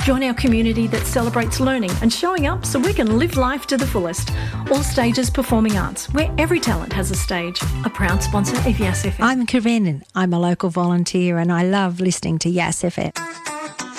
Join our community that celebrates learning and showing up so we can live life to the fullest. All Stages Performing Arts, where every talent has a stage. A proud sponsor of Yass FM. I'm Karen. I'm a local volunteer and I love listening to Yass FM.